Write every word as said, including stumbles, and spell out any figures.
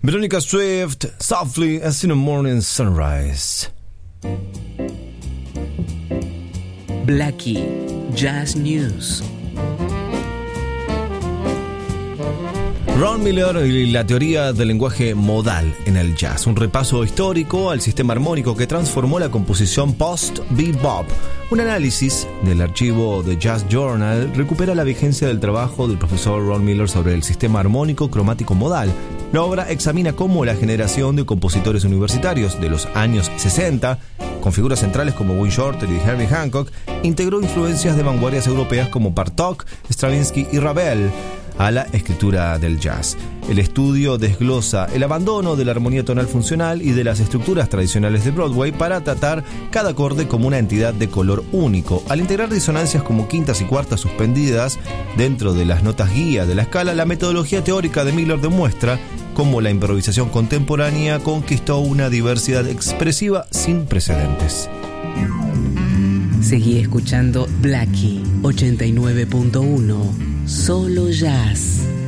Veronica Swift, Softly as in a Morning Sunrise. Blackie, Jazz News. Ron Miller y la teoría del lenguaje modal en el jazz, un repaso histórico al sistema armónico que transformó la composición post-bebop. Un análisis del archivo de Jazz Journal recupera la vigencia del trabajo del profesor Ron Miller sobre el sistema armónico cromático modal. La obra examina cómo la generación de compositores universitarios de los años sesenta, con figuras centrales como Wayne Shorter y Herbie Hancock, integró influencias de vanguardias europeas como Bartók, Stravinsky y Ravel a la escritura del jazz. El estudio desglosa el abandono de la armonía tonal funcional y de las estructuras tradicionales de Broadway para tratar cada acorde como una entidad de color único. Al integrar disonancias como quintas y cuartas suspendidas dentro de las notas guía de la escala, la metodología teórica de Miller demuestra cómo la improvisación contemporánea conquistó una diversidad expresiva sin precedentes. Seguí escuchando Blackie ochenta y nueve punto uno. Solo jazz.